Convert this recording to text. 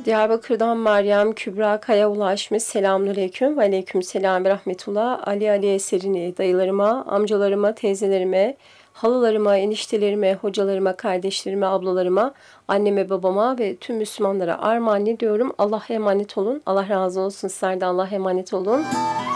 Diyarbakır'dan Meryem Kübra Kaya ulaşmış. Selamünaleyküm. Ve aleyküm selam ve rahmetullah. Ali Eserini dayılarıma, amcalarıma, teyzelerime, halalarıma, eniştelerime, hocalarıma, kardeşlerime, ablalarıma, anneme, babama ve tüm Müslümanlara armağan ediyorum. Allah'a emanet olun. Allah razı olsun. Sizler de Allah'a emanet olun.